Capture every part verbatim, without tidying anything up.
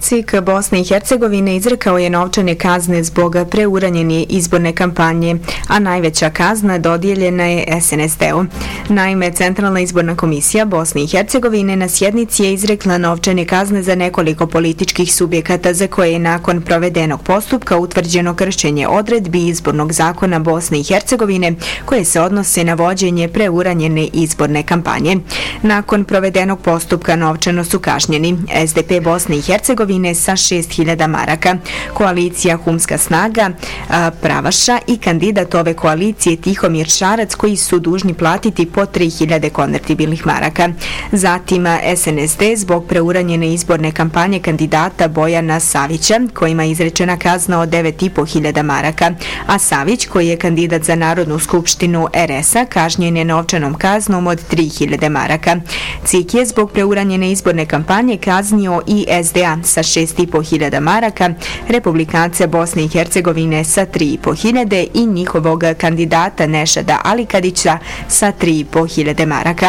C I K Bosne i Hercegovine izrekao je novčane kazne zbog preuranjene izborne kampanje, a najveća kazna dodijeljena je S N S D-u. Naime, Centralna izborna komisija Bosne i Hercegovine na sjednici je izrekla novčane kazne za nekoliko političkih subjekata za koje je nakon provedenog postupka utvrđeno kršenje odredbi izbornog zakona Bosne i Hercegovine koje se odnose na vođenje preuranjene izborne kampanje. Nakon provedenog postupka novčano su kažnjeni S D P Bosne i Hercegovine sa šest hiljada maraka, koalicija Humska snaga Pravaša i kandidat ove koalicije Tihomir Šarac koji su dužni platiti po tri hiljade konvertibilnih maraka. Zatim S N S D zbog preuranjene izborne kampanje kandidata Bojana Savića kojima je izrečena kazna od devet i po hiljada maraka, a Savić koji je kandidat za Narodnu skupštinu R S-a kažnjen je novčanom kaznom od tri hiljade maraka. C I K je zbog preuranjene izborne kampanje kaznio i S D A sa šest i po hiljada maraka, Republikanca Bosne i Hercegovine sa tri i po hiljade i njihovog kandidata Nešada Alikadića sa tri i po hiljade maraka.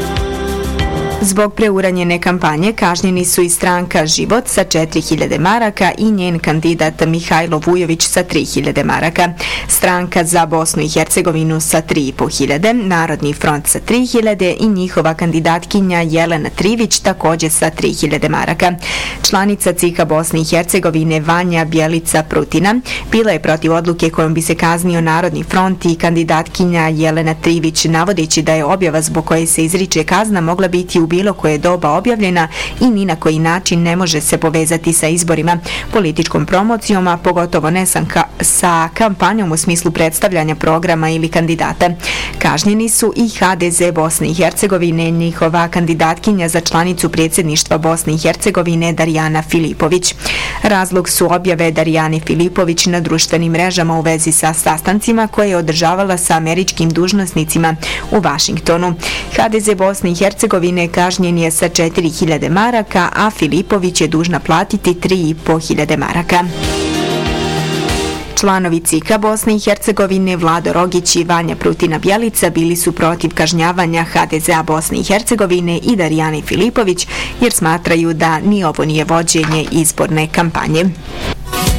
Zbog preuranjene kampanje kažnjeni su i stranka Život sa četiri hiljade maraka i njen kandidat Mihajlo Vujović sa tri hiljade maraka, stranka za Bosnu i Hercegovinu sa tri i po hiljade, Narodni front sa tri hiljade i njihova kandidatkinja Jelena Trivić također sa tri hiljade maraka. Članica C I K Bosne i Hercegovine Vanja Bjelica Prutina bila je protiv odluke kojom bi se kaznio Narodni front i kandidatkinja Jelena Trivić navodeći da je objava zbog koje se izriče kazna mogla biti u bilo koje doba objavljena i ni na koji način ne može se povezati sa izborima, političkom promocijom, a pogotovo ne sa kampanjom u smislu predstavljanja programa ili kandidata. Kažnjeni su i H D Z Bosne i Hercegovine, njihova kandidatkinja za članicu predsjedništva Bosne i Hercegovine Darijana Filipović. Razlog su objave Darijane Filipović na društvenim mrežama u vezi sa sastancima koje je održavala sa američkim dužnosnicima u Vašingtonu. H D Z Bosne i Hercegovine kažnjen je sa četiri hiljade maraka, a Filipović je dužna platiti tri i po hiljade maraka. Članovi C I K Bosne i Hercegovine Vlado Rogić i Vanja Prutina Bjelica bili su protiv kažnjavanja H D Z-a Bosne i Hercegovine i Darijane Filipović jer smatraju da ni ovo nije vođenje izborne kampanje.